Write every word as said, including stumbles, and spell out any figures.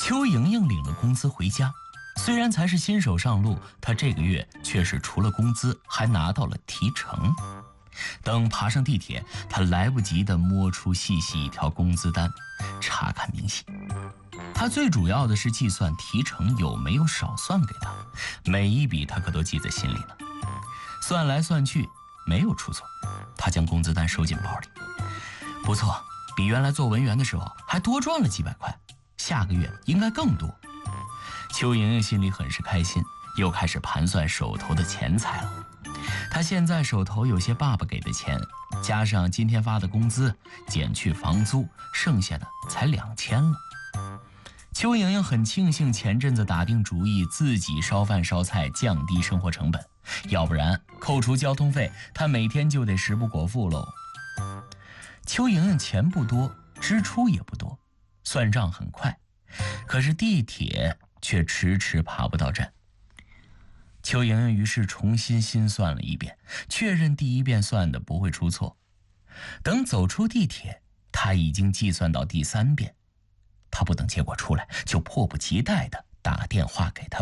邱莹莹领了工资回家，虽然才是新手上路，她这个月却是除了工资还拿到了提成。等爬上地铁，她来不及地摸出细细一条工资单，查看明细。她最主要的是计算提成有没有少算给她，每一笔她可都记在心里呢。算来算去没有出错，她将工资单收进包里。不错，比原来做文员的时候还多赚了几百块，下个月应该更多。邱莹莹心里很是开心，又开始盘算手头的钱财了。她现在手头有些爸爸给的钱，加上今天发的工资，减去房租，剩下的才两千了。邱莹莹很庆幸前阵子打定主意自己烧饭烧菜，降低生活成本，要不然扣除交通费，她每天就得食不果腹喽。邱莹莹钱不多，支出也不多，算账很快，可是地铁却迟迟爬不到站。邱莹莹于是重新心算了一遍，确认第一遍算的不会出错。等走出地铁，她已经计算到第三遍。她不等结果出来，就迫不及待地打电话给她